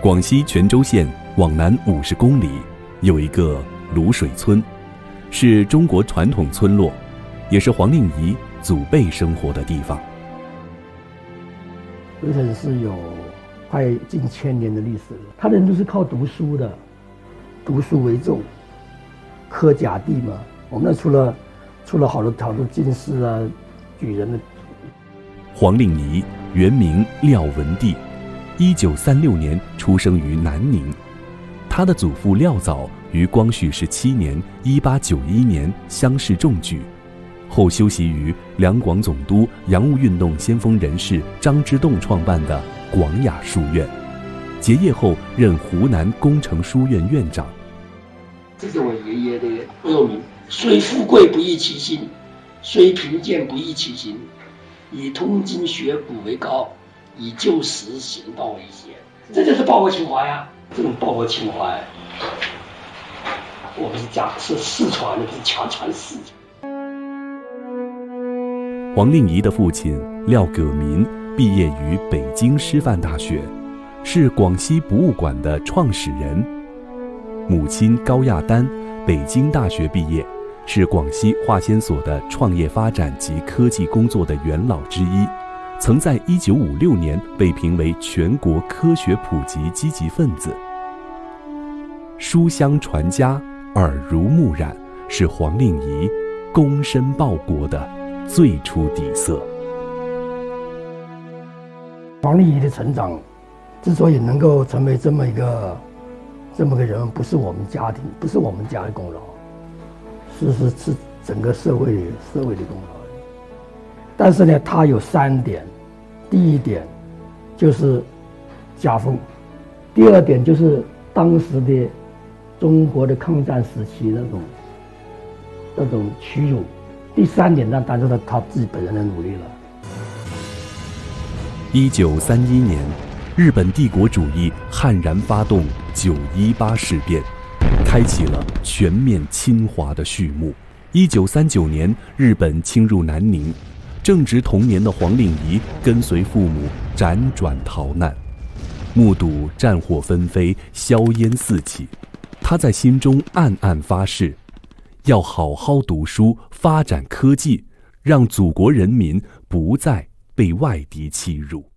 广西全州县往南50公里有一个卤水村，是中国传统村落，也是黄令仪祖辈生活的地方。 潍城是有快近1000年的历史了，他人都是靠读书的，读书为重，科甲第嘛。我们那出了好多进士啊、举人的。 黄令仪原名廖文帝，1936年出生于南宁。他的祖父廖藻于光绪17年1891年乡试中举，后修习于两广总督洋务运动先锋人士张之洞创办的广雅书院，结业后任湖南工程书院院长。 这是我爷爷的恶名：虽富贵不易其心，虽贫贱不易其心。以通经学古为高，以旧时行道为先。这就是报国情怀呀！这种报国情怀，我们是世传的，不是强传世。 黄令仪的父亲廖葛民毕业于北京师范大学，是广西博物馆的创始人。母亲高亚丹北京大学毕业，是广西化纤所的创业发展及科技工作的元老之一，曾在1956年被评为全国科学普及积极分子。书香传家，耳濡目染，是黄令仪躬身报国的最初底色。 黄令仪的成长之所以能够成为这么个人物，不是我们家庭，不是我们家的功劳，是整个社会的功劳。但是呢，他有3点：第一点就是家风，第二点就是当时的中国的抗战时期那种屈辱，第3点当然是他自己本人的努力了。 1931年，日本帝国主义悍然发动9·18事变，开启了全面侵华的序幕。1939年，日本侵入南宁，正值童年的黄令仪跟随父母辗转逃难，目睹战火纷飞，硝烟四起，他在心中暗暗发誓，要好好读书，发展科技，让祖国人民不再被外敌欺辱。